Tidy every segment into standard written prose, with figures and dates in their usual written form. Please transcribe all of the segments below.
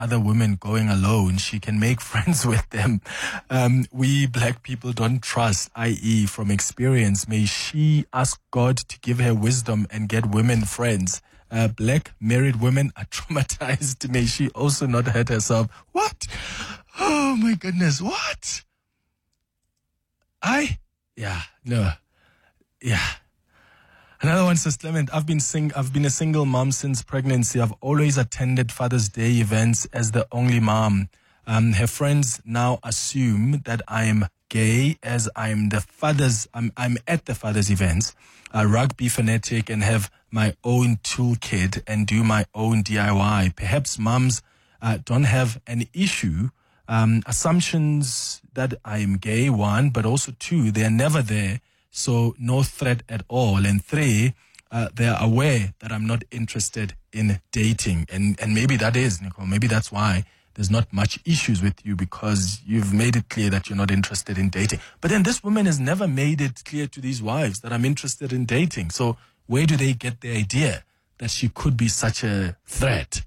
other women going alone, she can make friends with them. We black people don't trust, i.e. from experience. May she ask God to give her wisdom and get women friends. Black married women are traumatized. May she also not hurt herself. What? Oh my goodness. What? Yeah. Another one says, Clement, I've been a single mom since pregnancy. I've always attended Father's Day events as the only mom. Her friends now assume that I'm gay as I'm at the father's events, rugby fanatic, and have my own toolkit and do my own DIY. Perhaps moms don't have an issue. Assumptions that I'm gay, one, but also two, they're never there. So no threat at all. And three, they're aware that I'm not interested in dating. And maybe that is, Nicole, maybe that's why there's not much issues with you, because you've made it clear that you're not interested in dating. But then this woman has never made it clear to these wives that I'm interested in dating. So where do they get the idea that she could be such a threat?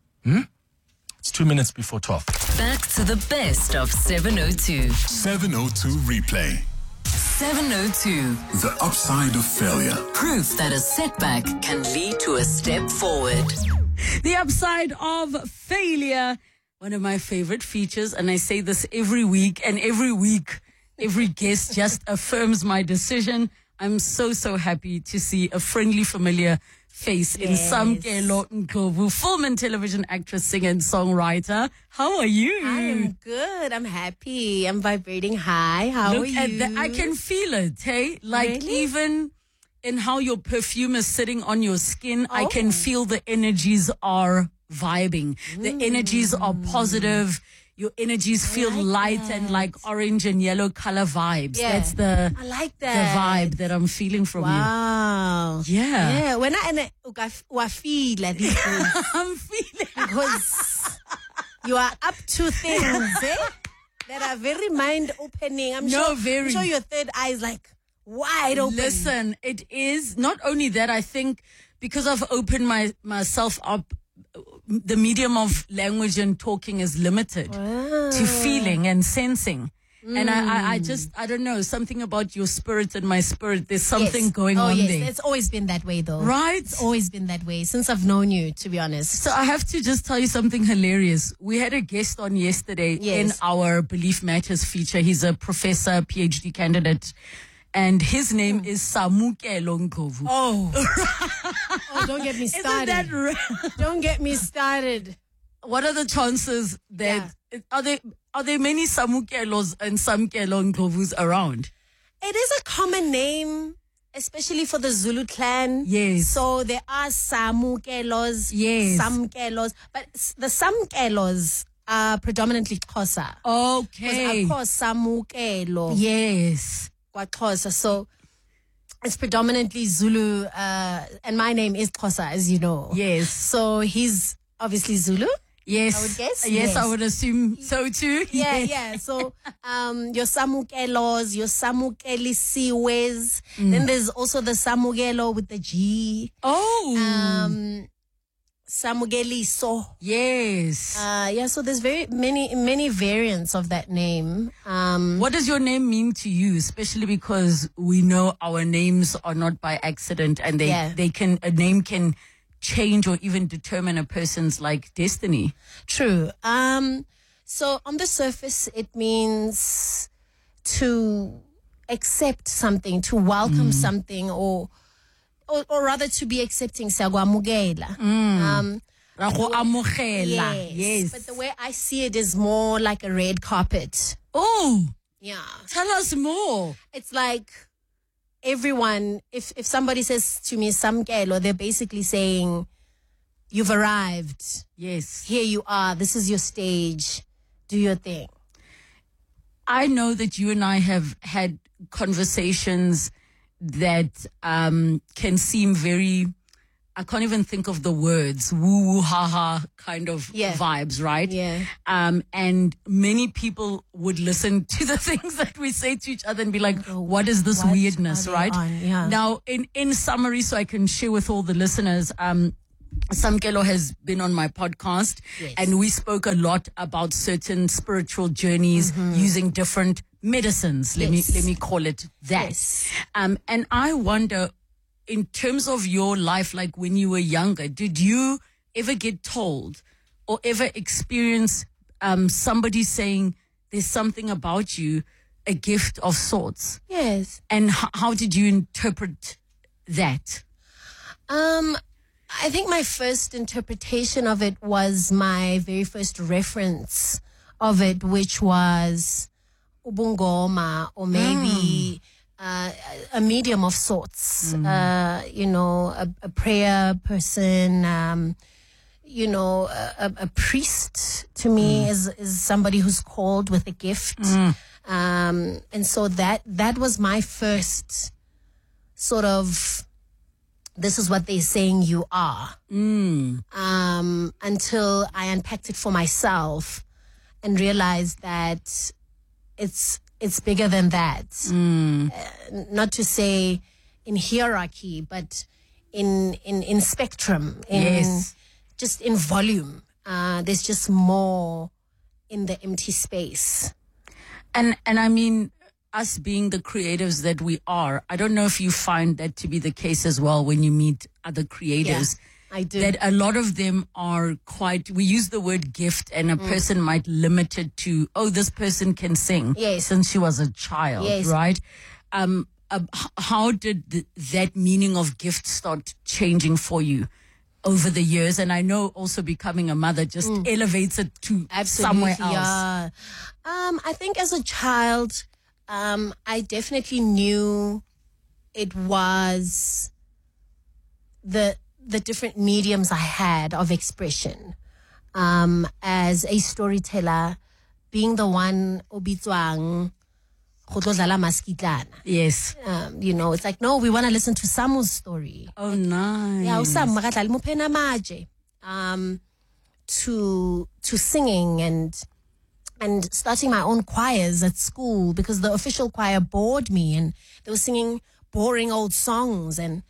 It's 2 minutes before 12. Back to the best of 702. 702 replay. 702. The upside of failure. Proof that a setback can lead to a step forward. The upside of failure. One of my favorite features, and I say this every week, and every week, every guest just affirms my decision. I'm so happy to see a friendly, familiar face in Samkelo Ndlovu, film and television actress, singer, and songwriter. How are you? I am good. I'm happy. I'm vibrating high. How are you? Look at that. I can feel it, hey? Like, really? even in how your perfume is sitting on your skin, I can feel the energies are vibing. The energies are positive. Your energies feel light and like orange and yellow color vibes. Yeah. That's the I like that. the vibe that I'm feeling from Wow. you. Yeah. Yeah. When I feel like this I'm feeling because you are up to things that are very mind opening. I'm sure your third eye is like wide open. Listen, it is not only that. I think because I've opened myself up, the medium of language and talking is limited to feeling and sensing. And I don't know, something about your spirit and my spirit. There's something going on there. It's always been that way though. Right? It's always been that way since I've known you, to be honest. So I have to just tell you something hilarious. We had a guest on yesterday in our Belief Matters feature. He's a professor, PhD candidate. And his name is Samukelo Ndlovu. Oh, don't get me started. Isn't that Don't get me started. What are the chances that are there many Samukelos and Samkelo Ndlovus around? It is a common name, especially for the Zulu clan. Yes. So there are Samukelos, Samkelos, but the Samkelos are predominantly Xhosa. Okay. Of course, Samukelo. Yes. KwaXhosa. So it's predominantly Zulu, and my name is Xhosa, as you know. Yes. So he's obviously Zulu. Yes. I would guess. Yes, I would assume so too. Yeah. So, your Samukelos, your Samukelisiwes. Then there's also the Samukelo with the G. Samukeliso. Yes. So there's very many variants of that name. What does your name mean to you? Especially because we know our names are not by accident, and a name can change or even determine a person's like destiny. True. So on the surface, it means to accept something, to welcome something, or rather to be accepting. Siyakwamukeela. Yes. But the way I see it is more like a red carpet. Oh. Yeah. Tell us more. It's like everyone, if somebody says to me Samkelo, they're basically saying, you've arrived. Yes. Here you are. This is your stage. Do your thing. I know that you and I have had conversations that can seem very, I can't even think of the words, woo-woo, ha-ha kind of vibes, right? Yeah. And many people would listen to the things that we say to each other and be like, what is this weirdness, right? Yeah. Now, in summary, so I can share with all the listeners, Samkelo has been on my podcast, Yes. and we spoke a lot about certain spiritual journeys using different medicines. Let Yes. me call it that. Yes. And I wonder, in terms of your life, like when you were younger, did you ever get told or ever experience somebody saying there's something about you, a gift of sorts? Yes. And how did you interpret that? I think my first interpretation of it was my very first reference of it, which was ubungoma, or maybe a medium of sorts. A prayer person. A priest to me is somebody who's called with a gift. And so that was my first sort of, this is what they're saying you are. Until I unpacked it for myself and realized that it's bigger than that. Not to say in hierarchy, but in spectrum, Yes. just in volume. There's just more in the empty space. And I mean, us being the creatives that we are, I don't know if you find that to be the case as well when you meet other creatives. Yeah, I do. That a lot of them are we use the word gift, and a person might limit it to, this person can sing. Yes. Since she was a child, Yes. right? How did that meaning of gift start changing for you over the years? And I know also becoming a mother just elevates it to somewhere else. Yeah. I think as a child, I definitely knew it was the different mediums I had of expression. As a storyteller, being the one obitswang go tlo dlala maskitlana. Yes. It's like, no, we want to listen to Samu's story. Oh, nice. Yeah, uSamu makadlala muphena maje. To singing and starting my own choirs at school, because the official choir bored me and they were singing boring old songs, and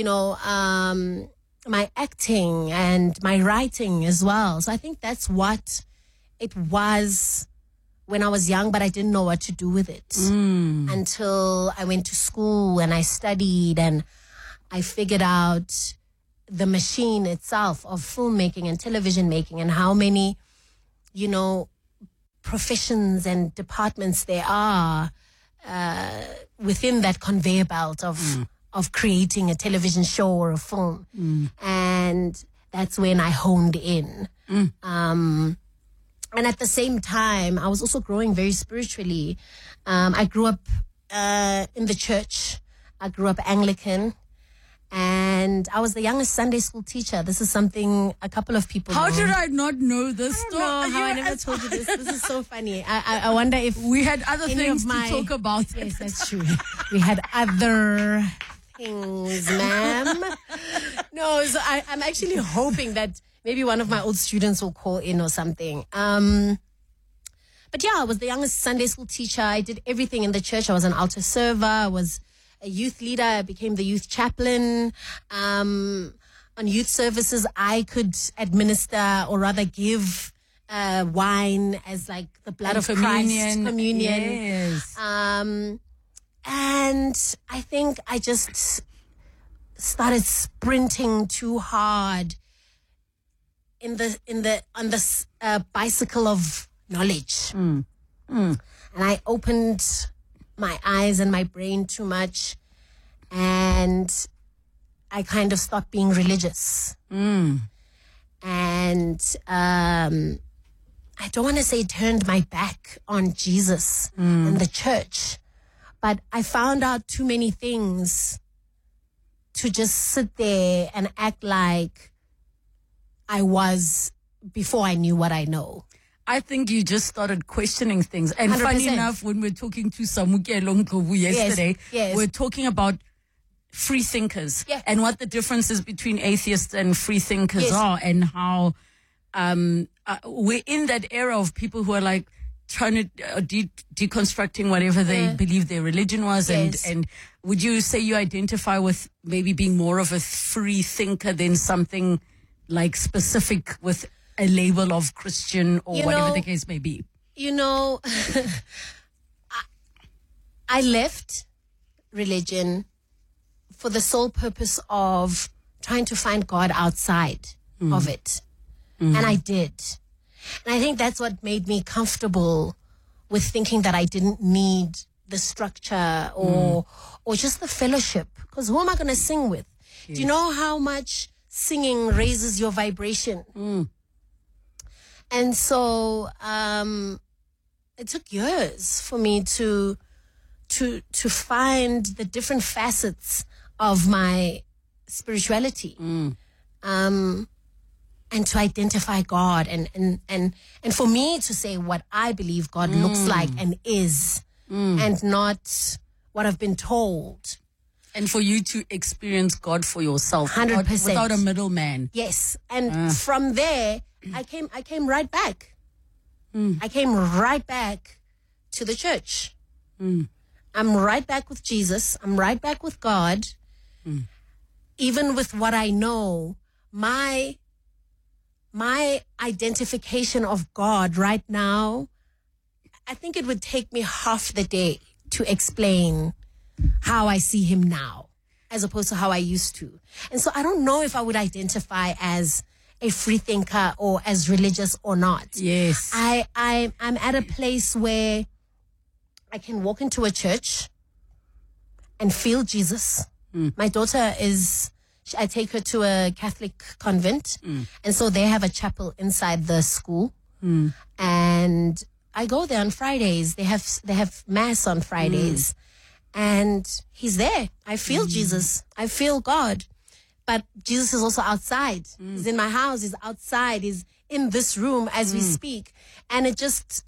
my acting and my writing as well. So I think that's what it was when I was young, but I didn't know what to do with it until I went to school and I studied and I figured out the machine itself of filmmaking and television making, and how many, professions and departments there are within that conveyor belt of creating a television show or a film. And that's when I honed in. And at the same time, I was also growing very spiritually. I grew up in the church. I grew up Anglican. And I was the youngest Sunday school teacher. This is something a couple of people How know. did I not know this I story? don't know how I never told you this. This is so funny. I wonder if We had other any things of my- to talk about. Yes, that's true. We had other things, ma'am. No, so I'm actually hoping that maybe one of my old students will call in or something. But yeah, I was the youngest Sunday school teacher. I did everything in the church. I was an altar server. I was a youth leader. I became the youth chaplain. On youth services, I could administer, or rather give wine as like the blood of Christ, communion. Yes. And I think I just started sprinting too hard on this bicycle of knowledge. And I opened my eyes and my brain too much, and I kind of stopped being religious. And I don't want to say turned my back on Jesus and the church, but I found out too many things to just sit there and act like I was before I knew what I know. I think you just started questioning things. And funny 100%. enough, when we were talking to Samukelo Ndlovu yesterday, yes. we're talking about free thinkers Yeah. and what the difference is between atheists and free thinkers Yes. are, and how we're in that era of people who are like trying to deconstructing whatever they believe their religion was. Yes. And would you say you identify with maybe being more of a free thinker than something like specific with a label of Christian or You whatever know- the case may be? You know, I left religion for the sole purpose of trying to find God outside of it. And I did. And I think that's what made me comfortable with thinking that I didn't need the structure or just the fellowship. Because who am I going to sing with? Do you know how much singing raises your vibration? And so it took years for me to find the different facets of my spirituality. And to identify God and for me to say what I believe God looks like and is, and not what I've been told. And for you to experience God for yourself 100%. without a middleman. Yes. And from there, I came right back. I came right back to the church. I'm right back with Jesus. I'm right back with God. Even with what I know, my identification of God right now, I think it would take me half the day to explain how I see him now as opposed to how I used to. And so I don't know if I would identify as a free thinker or as religious or not. Yes. I'm at a place where I can walk into a church and feel Jesus. My daughter I take her to a Catholic convent. And so they have a chapel inside the school. And I go there on Fridays. They have mass on Fridays. And he's there. I feel Jesus. I feel God. But Jesus is also outside. He's in my house. He's outside. He's in this room as we speak. And it just,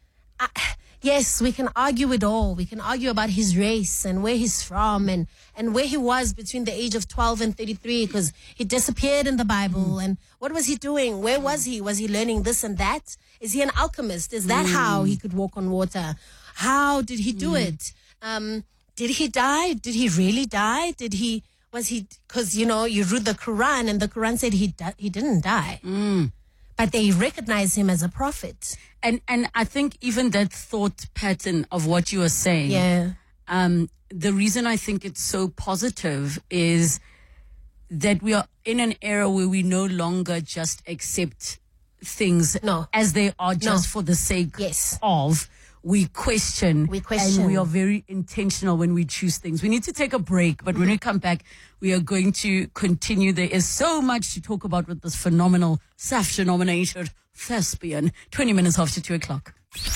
yes, we can argue it all. We can argue about his race and where he's from and where he was between the age of 12 and 33 because he disappeared in the Bible. And what was he doing? Where was he? Was he learning this and that? Is he an alchemist? Is that how he could walk on water? How did he do it? Did he die? Did he really die? Because, you read the Quran and the Quran said he didn't die. But they recognize him as a prophet. And I think even that thought pattern of what you are saying. Yeah. The reason I think it's so positive is that we are in an era where we no longer just accept things as they are just for the sake of. We question. And we are very intentional when we choose things. We need to take a break, but when we come back, we are going to continue. There is so much to talk about with this phenomenal SAFTA-nominated thespian. 20 minutes after 2 o'clock.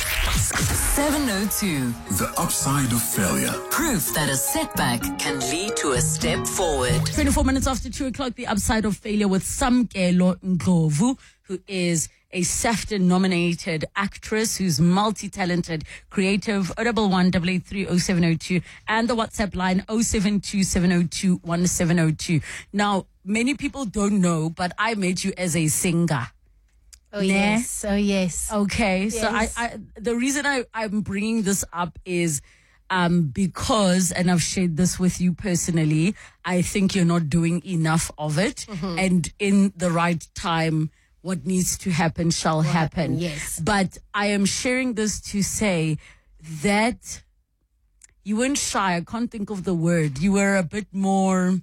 702. The upside of failure. Proof that a setback can lead to a step forward. 24 minutes after 2 o'clock, the upside of failure with Samkelo Ndlovu, who is a SAFTA-nominated actress who's multi-talented, creative. 011-883-0702 and the WhatsApp line 072-702-1702. Now, many people don't know, but I met you as a singer. Oh, yes. Oh, yes. Okay. Yes. So I the reason I'm bringing this up is because, and I've shared this with you personally, I think you're not doing enough of it. And in the right time, what needs to happen shall happen. Yes. But I am sharing this to say that you weren't shy. I can't think of the word. You were a bit more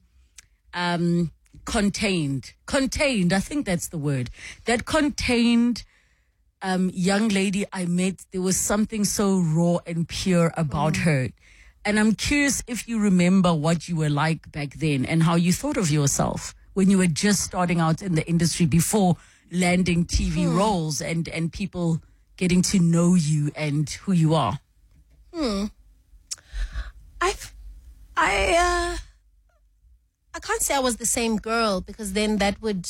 contained. Contained, I think that's the word. That contained young lady I met, there was something so raw and pure about her. And I'm curious if you remember what you were like back then and how you thought of yourself when you were just starting out in the industry before landing TV roles and people getting to know you and who you are. I can't say I was the same girl because then that would,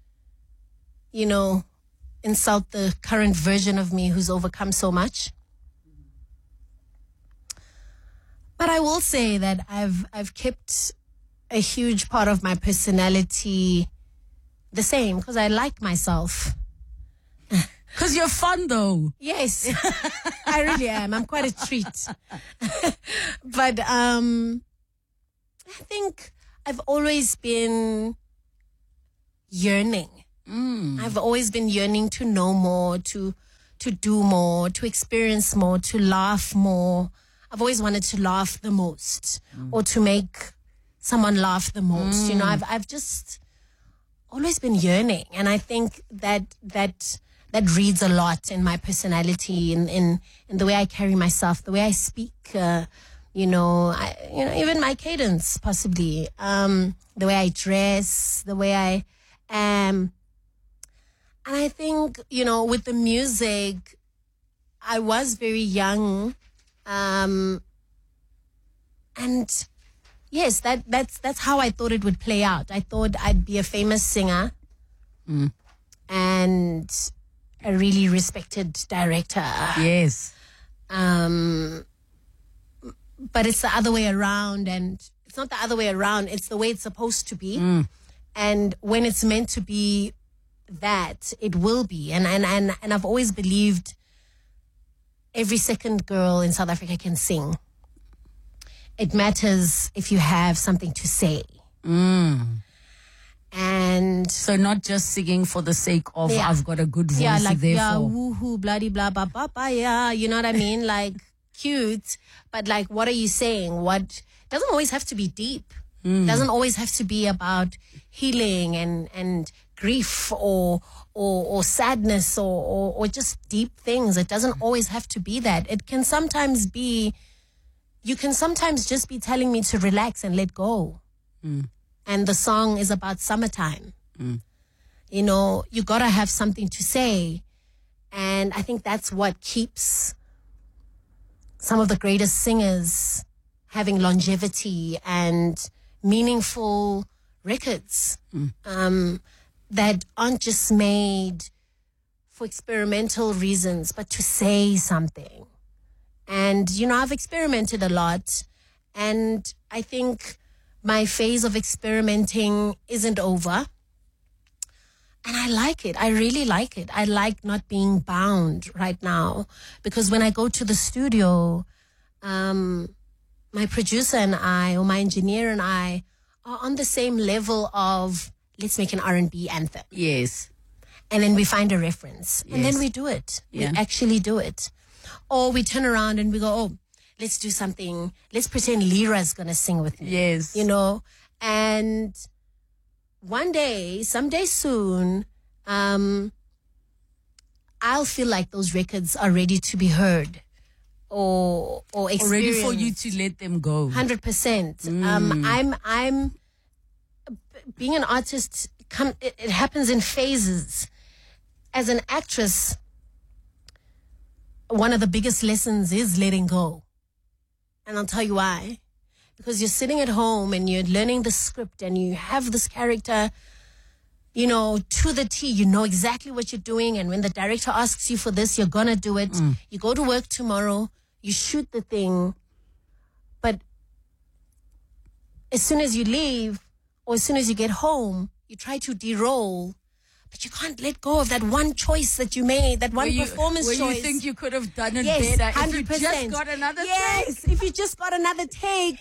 insult the current version of me who's overcome so much. But I will say that I've kept a huge part of my personality the same because I like myself. Because you're fun, though. Yes, I really am. I'm quite a treat. But I think I've always been yearning. I've always been yearning to know more, to do more, to experience more, to laugh more. I've always wanted to laugh the most or to make someone laugh the most. You know, I've just always been yearning. And I think that reads a lot in my personality, in the way I carry myself, the way I speak, even my cadence, possibly, the way I dress, the way I am. And I think, with the music, I was very young. And yes, that's how I thought it would play out. I thought I'd be a famous singer and a really respected director. Yes. But it's the other way around, and it's not the other way around. It's the way it's supposed to be. And when it's meant to be that, it will be. And I've always believed every second girl in South Africa can sing. It matters if you have something to say. And so not just singing for the sake of I've got a good voice. Yeah, like therefore. woohoo, bloody blah blah blah blah. Yeah, you know what I mean? Like cute, but like, what are you saying? What doesn't always have to be deep. Doesn't always have to be about healing and grief or sadness or just deep things. It doesn't always have to be that. It can sometimes be. You can sometimes just be telling me to relax and let go. And the song is about summertime. You know, you got to have something to say. And I think that's what keeps some of the greatest singers having longevity and meaningful records that aren't just made for experimental reasons, but to say something. And, I've experimented a lot, and I think my phase of experimenting isn't over. And I like it. I really like it. I like not being bound right now, because when I go to the studio, my producer and I, or my engineer and I, are on the same level of, let's make an R&B anthem. Yes. And then we find a reference. And then we do it. Yeah. We actually do it. Or we turn around and we go, let's do something. Let's pretend Lyra's going to sing with me. Yes. And one day, someday soon, I'll feel like those records are ready to be heard or experienced. Ready for you to let them go. 100%. I'm being an artist. It happens in phases. As an actress, one of the biggest lessons is letting go. And I'll tell you why. Because you're sitting at home and you're learning the script and you have this character, to the T. You know exactly what you're doing. And when the director asks you for this, you're going to do it. You go to work tomorrow, you shoot the thing. But as soon as you leave or as soon as you get home, you try to de-roll. But you can't let go of that one choice that you made, that one performance choice. Where you think you could have done it yes, better 100%. if you just got another take. Yes, if you just got another take.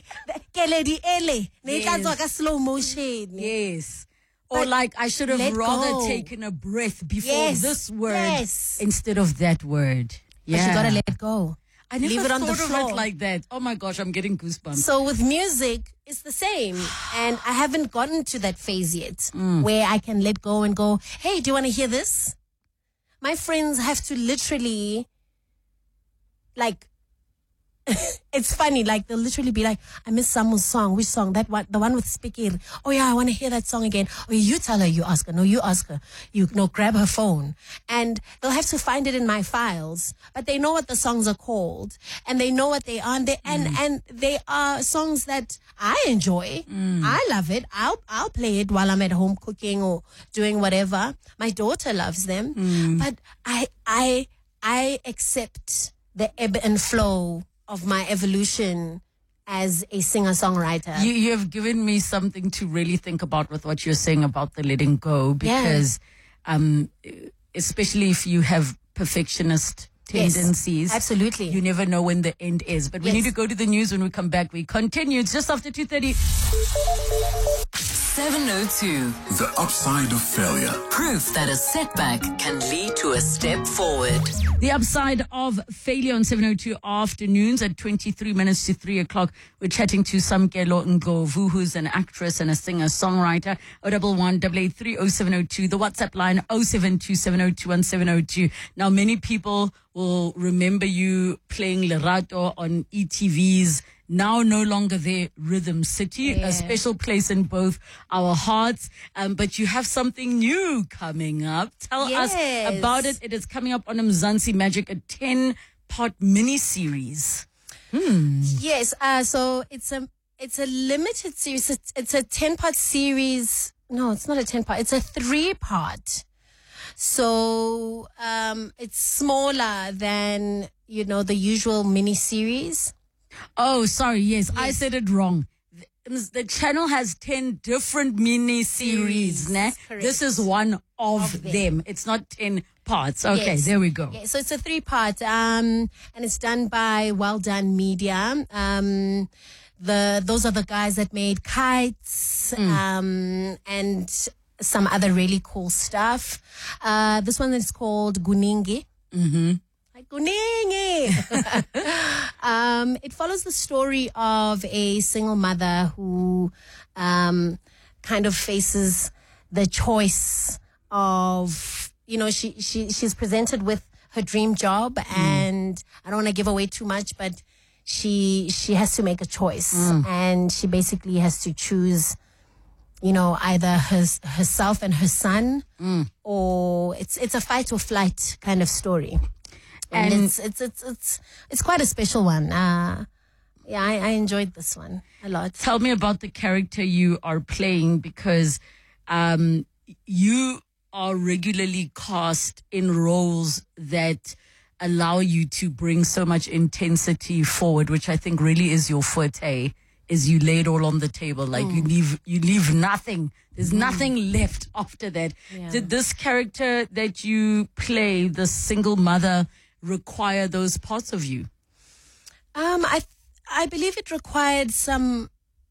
Yes. Slow motion. Yes. Or But like, I should have let rather go. taken a breath before Yes, this word yes. instead of that word. But you gotta let go. I never Leave it on the thought of floor. it like that. Oh my gosh, I'm getting goosebumps. So with music, it's the same. And I haven't gotten to that phase yet where I can let go and go, hey, do you want to hear this? My friends have to literally, it's funny, they'll literally be like, I miss Samu's song. Which song? That one, the one with Spikir. Oh yeah, I want to hear that song again. Oh, you tell her, you ask her. No, you ask her. Grab her phone. And they'll have to find it in my files. But they know what the songs are called. And they know what they are. And they are songs that I enjoy. I love it. I'll play it while I'm at home cooking or doing whatever. My daughter loves them. But I accept the ebb and flow of my evolution as a singer-songwriter. You have given me something to really think about with what you're saying about the letting go, because especially if you have perfectionist tendencies. Yes, absolutely. You never know when the end is. But we Yes. need to go to the news. When we come back, we continue. It's just after 2:30. 702. The upside of failure. Proof that a setback can lead to a step forward. The upside of failure on 702 afternoons at 23 minutes to 3 o'clock. We're chatting to Samkelo Ndlovu, who's an actress and a singer-songwriter. 011-883-0702. The WhatsApp line 072-702-1702. Now, many people will remember you playing Lerato on ETV's now no longer there, Rhythm City, a special place in both our hearts. But you have something new coming up. Tell us about it. It is coming up on Mzansi Magic, a 10-part mini-series. Yes. So it's a limited series. It's a 10-part series. No, it's not a 10-part. It's a 3-part. So it's smaller than, the usual mini-series. Oh, sorry. Yes, I said it wrong. The channel has 10 different mini-series. This is one of them. It's not 10 parts. Okay, There we go. Yeah, so it's a 3-part, and it's done by Well Done Media. Those are the guys that made Kites, and some other really cool stuff. This one is called Guningi. Guningi. It follows the story of a single mother who kind of faces the choice of, she's presented with her dream job, and I don't want to give away too much, but she has to make a choice, and she basically has to choose, either herself and her son, or it's a fight or flight kind of story. And it's quite a special one. I enjoyed this one a lot. Tell me about the character you are playing, because you are regularly cast in roles that allow you to bring so much intensity forward, which I think really is your forte. Is you lay it all on the table, like you leave nothing. There's nothing left after that. Yeah. Did this character that you play, the single mother, require those parts of you? I believe it required some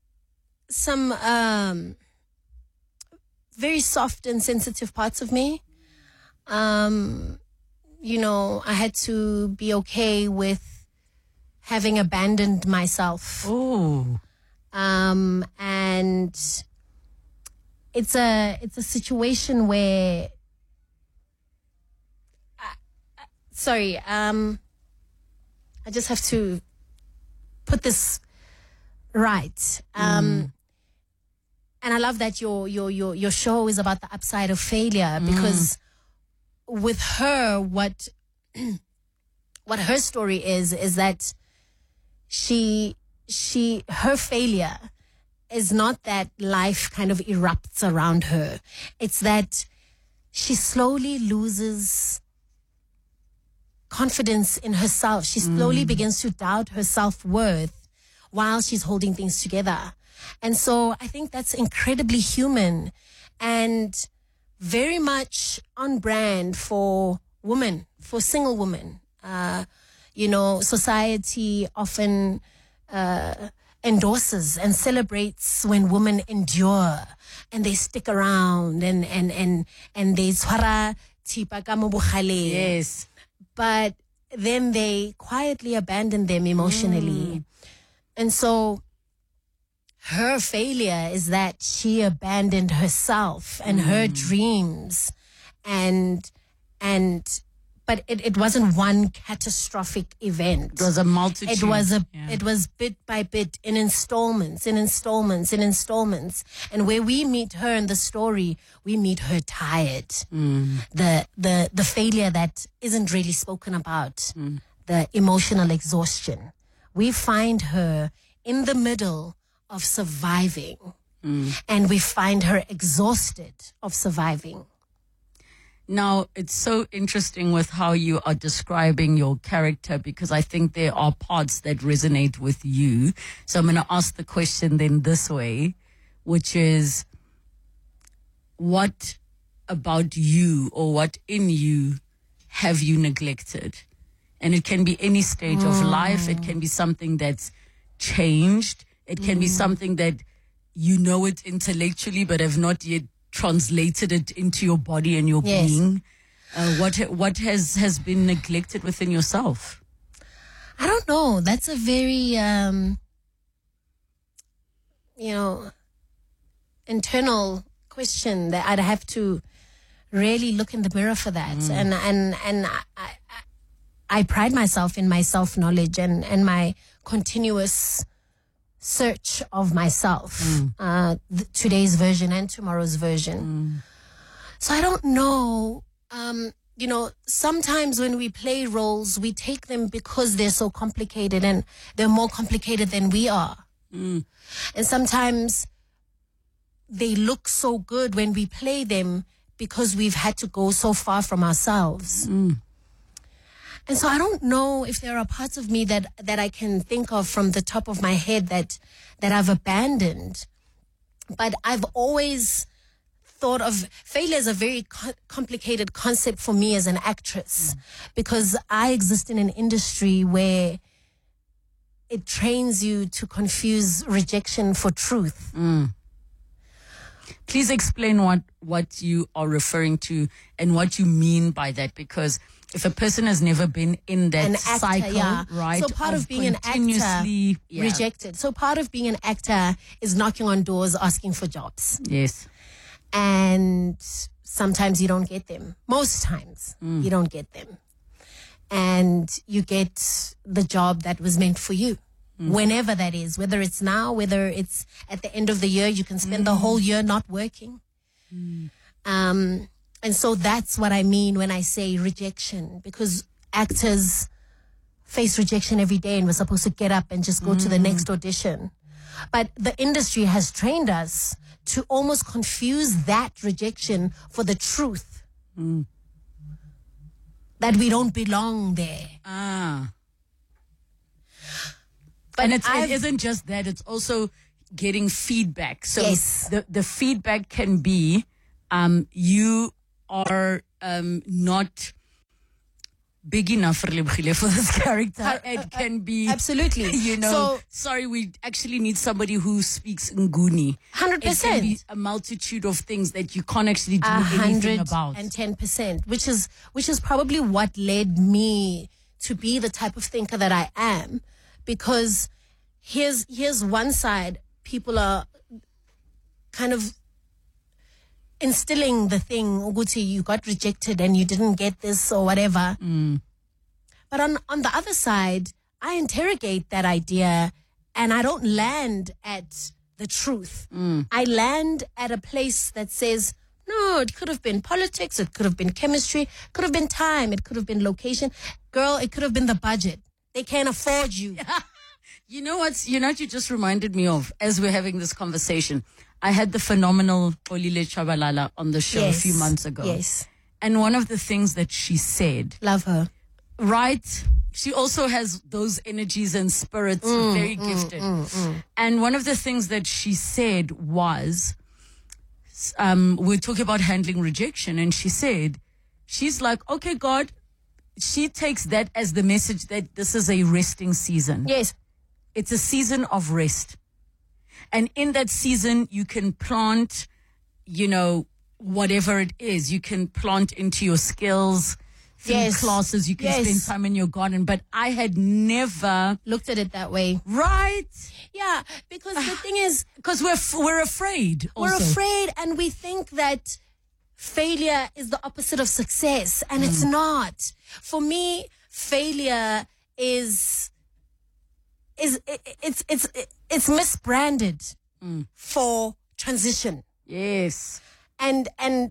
very soft and sensitive parts of me. I had to be okay with having abandoned myself. Oh. And it's a situation where sorry, I just have to put this right. And I love that your show is about the upside of failure, because with her, what her story is that her failure is not that life kind of erupts around her. It's that she slowly loses confidence in herself. She slowly begins to doubt her self-worth while she's holding things together. And so I think that's incredibly human and very much on brand for women, for single women. Society often endorses and celebrates when women endure and they stick around and they tshwara thipa ka mo bogale. Yes. But then they quietly abandon them emotionally. And so her failure is that she abandoned herself and her dreams but it wasn't one catastrophic event. It was a multitude. It was bit by bit, in installments. And where we meet her in the story, we meet her tired. The failure that isn't really spoken about, the emotional exhaustion. We find her in the middle of surviving, and we find her exhausted of surviving. Now, it's so interesting with how you are describing your character, because I think there are parts that resonate with you. So I'm going to ask the question then this way, which is, what about you, or what in you have you neglected? And it can be any stage of life. It can be something that's changed. It can be something that you know it intellectually, but have not yet translated it into your body and your Yes. being. What has been neglected within yourself? I don't know. That's a very, internal question that I'd have to really look in the mirror for that. And I pride myself in my self-knowledge and my continuous search of myself, today's version and tomorrow's version. So I don't know. Sometimes when we play roles, we take them because they're so complicated and they're more complicated than we are. And sometimes they look so good when we play them because we've had to go so far from ourselves. And so I don't know if there are parts of me that I can think of from the top of my head that I've abandoned. But I've always thought of failure as a very complicated concept for me as an actress, because I exist in an industry where it trains you to confuse rejection for truth. Please explain what you are referring to and what you mean by that, because if a person has never been in that An actor, cycle, yeah. right? So part of being an actor, continuously, rejected. So part of being an actor is knocking on doors, asking for jobs. Yes. And sometimes you don't get them. Most times you don't get them. And you get the job that was meant for you. Whenever that is, whether it's now, whether it's at the end of the year, you can spend the whole year not working. And so that's what I mean when I say rejection, because actors face rejection every day and we're supposed to get up and just go to the next audition. But the industry has trained us to almost confuse that rejection for the truth. That we don't belong there. But it isn't just that, it's also getting feedback. So Yes. the feedback can be you are not big enough for this character. It can be Absolutely. So, sorry, we actually need somebody who speaks Nguni. 100%. It can be a multitude of things that you can't actually do anything about. 110%, which is probably what led me to be the type of thinker that I am, because here's one side, people are kind of instilling the thing, Uguti, you got rejected and you didn't get this or whatever. But on the other side, I interrogate that idea and I don't land at the truth. I land at a place that says, no, it could have been politics, it could have been chemistry, it could have been time, it could have been location. Girl, it could have been the budget. They can't afford you. You know what you just reminded me of as we're having this conversation. I had the phenomenal Olile Chabalala on the show a few months ago. Yes. And one of the things that she said, Love her. right? She also has those energies and spirits, very gifted. And one of the things that she said was, we're talking about handling rejection. And she said, she's like, okay, God, she takes that as the message that this is a resting season. Yes. It's a season of rest. And in that season, you can plant, whatever it is. You can plant into your skills, through Yes. classes, you can Yes. spend time in your garden. But I had never, Looked at it that way. right? Yeah, because the thing is, Because we're afraid. we're also. afraid and we think that failure is the opposite of success, and it's not. For me, failure is it's misbranded for transition, Yes. and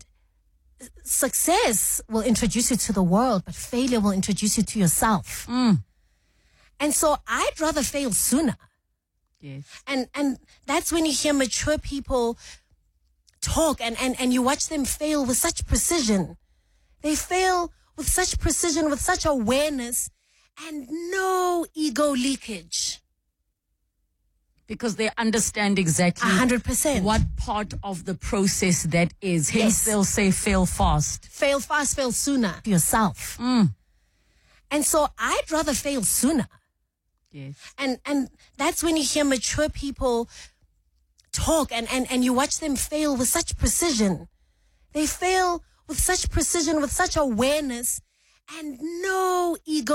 success will introduce you to the world, but failure will introduce you to yourself. And so I'd rather fail sooner. Yes. And that's when you hear mature people talk and you watch them fail with such precision. They fail with such precision, with such awareness, and no ego leakage. Because they understand exactly 100%. what part of the process that is. Hence, Yes. they'll say fail fast. Fail fast, fail sooner. Yourself. And so I'd rather fail sooner. Yes. And that's when you hear mature people talk and you watch them fail with such precision. They fail with such precision, with such awareness, and no ego